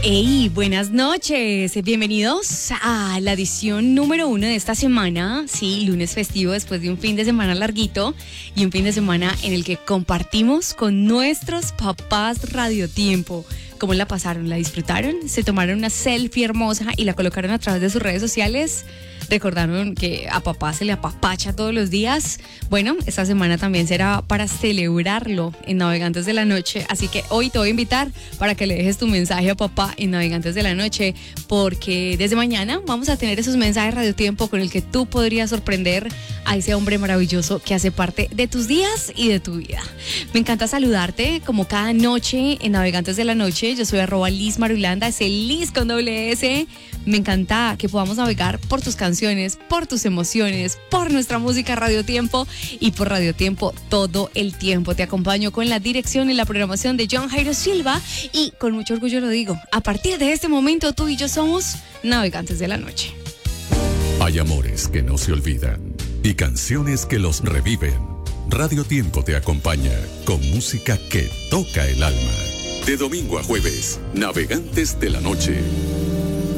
Hey, buenas noches. Bienvenidos a la edición número 1 de esta semana. Sí, lunes festivo después de un fin de semana larguito y un fin de semana en el que compartimos con nuestros papás Radiotiempo. ¿Cómo la pasaron? ¿La disfrutaron? ¿Se tomaron una selfie hermosa y la colocaron a través de sus redes sociales? ¿Recordaron que a papá se le apapacha todos los días? Bueno, esta semana también será para celebrarlo en Navegantes de la Noche, así que hoy te voy a invitar para que le dejes tu mensaje a papá en Navegantes de la Noche, porque desde mañana vamos a tener esos mensajes Radiotiempo con el que tú podrías sorprender a ese hombre maravilloso que hace parte de tus días y de tu vida. Me encanta saludarte como cada noche en Navegantes de la Noche. Yo soy @Liz Marulanda, es el Liz con doble S. Me encanta que podamos navegar por tus canciones, por tus emociones, por nuestra música Radiotiempo y por Radiotiempo todo el tiempo. Te acompaño con la dirección y la programación de John Jairo Silva y con mucho orgullo lo digo, a partir de este momento tú y yo somos Navegantes de la Noche. Hay amores que no se olvidan y canciones que los reviven. Radiotiempo te acompaña con música que toca el alma. De domingo a jueves, Navegantes de la Noche.